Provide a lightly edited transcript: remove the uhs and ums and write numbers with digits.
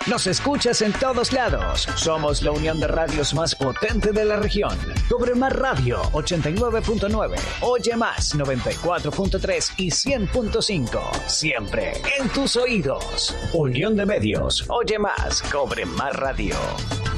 Nos escuchas en todos lados. Somos la unión de radios más potente de la región. Cobre Más Radio 89.9, Oye Más 94.3 y 100.5. Siempre en tus oídos. Unión de medios. Oye Más, Cobre Más Radio.